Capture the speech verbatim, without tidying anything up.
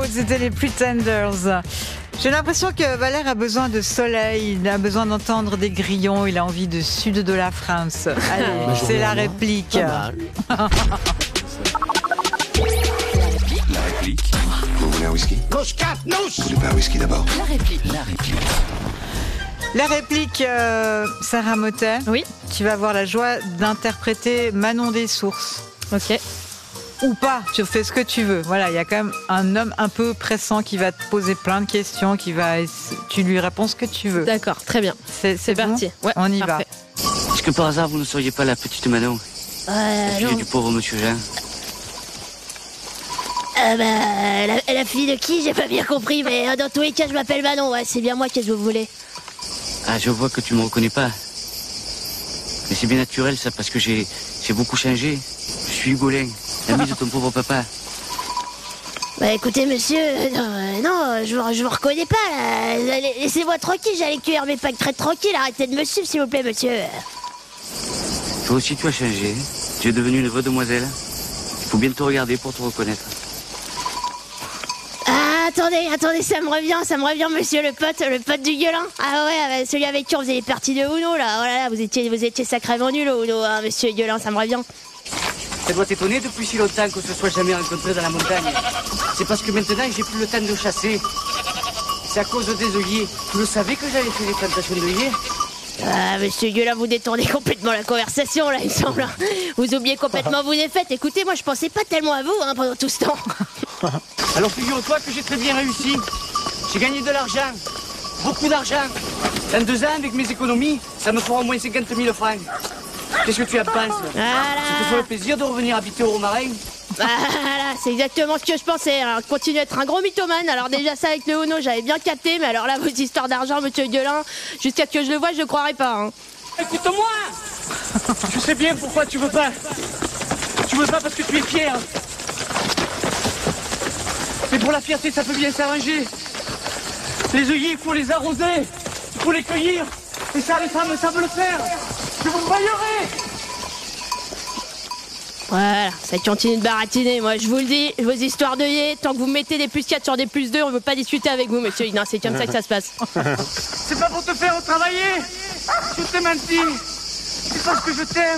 c'était les Pretenders. J'ai l'impression que Valère a besoin de soleil, il a besoin d'entendre des grillons, il a envie de sud de la France. Allez, c'est la réplique. La réplique. Vous voulez un whisky? Vous voulez pas un whisky d'abord? La réplique. La réplique. La réplique, euh, Sarah Motet. Oui. Tu vas avoir la joie d'interpréter Manon des Sources. Ok. Ou pas, tu fais ce que tu veux. Voilà, il y a quand même un homme un peu pressant qui va te poser plein de questions, qui va, tu lui réponds ce que tu veux. D'accord, très bien. C'est, c'est C'est bon. parti. Ouais, On y parfait. va. Est-ce que par hasard vous ne seriez pas la petite Manon, Euh, la fille non. du pauvre monsieur Jean? Euh, bah, la, la fille de qui? J'ai pas bien compris, mais euh, dans tous les cas, je m'appelle Manon, ouais, c'est bien moi, qu'est-ce que vous voulez? Ah, je vois que tu me reconnais pas. Mais c'est bien naturel ça, parce que j'ai, j'ai beaucoup changé. Je suis Hugolin, l'ami de ton pauvre papa. Bah écoutez, monsieur, euh, non, euh, non, je, vous- je vous reconnais pas, là. Allez, laissez-moi tranquille, j'allais cueillir mes pâques très tranquille, arrêtez de me suivre, s'il vous plaît, monsieur. Toi aussi tu as changé. Tu es devenue une vraie demoiselle. Il faut bien te regarder pour te reconnaître. Ah, attendez, attendez, ça me revient, ça me revient, monsieur le pote, le pote du gueulin. Ah ouais, ah bah, celui avec qui on faisait les parties de Uno, là. Oh là là, vous étiez, vous étiez sacrément nul au Uno, hein, monsieur Gueulin, ça me revient. Ça doit t'étonner depuis si longtemps qu'on se soit jamais rencontrés dans la montagne. C'est parce que maintenant j'ai plus le temps de chasser. C'est à cause des œillets. Tu le savais que j'avais fait les plantations d'œillets? Ah, monsieur Gueulin, vous détournez complètement la conversation, là, il me semble. Vous oubliez complètement vos défaites. Écoutez, moi, je pensais pas tellement à vous, hein, pendant tout ce temps. Alors figure-toi que j'ai très bien réussi. J'ai gagné de l'argent. Beaucoup d'argent. Dans deux ans, avec mes économies, ça me fera au moins cinquante mille francs. Qu'est-ce que tu en penses? Voilà. Ça te ferait plaisir de revenir habiter au Romarin? Voilà, c'est exactement ce que je pensais. Alors, continue à être un gros mythomane. Alors, déjà, ça avec le Uno, j'avais bien capté. Mais alors là, vos histoires d'argent, monsieur Gueulin, jusqu'à ce que je le voie, je ne croirais pas. Hein. Écoute-moi! Je sais bien pourquoi tu veux pas. Tu veux pas parce que tu es fier. Mais pour la fierté, ça peut bien s'arranger. Les œillets, il faut les arroser. Il faut les cueillir. Et ça, les femmes savent le faire. Je vous baillerai. Voilà, ça continue de baratiner. Moi, je vous le dis, vos histoires d'œillets, tant que vous mettez des plus quatre sur des plus deux, on ne veut pas discuter avec vous, monsieur. Non, c'est comme ça que ça se passe. C'est pas pour te faire travailler. Je t'ai menti. C'est parce que je t'aime.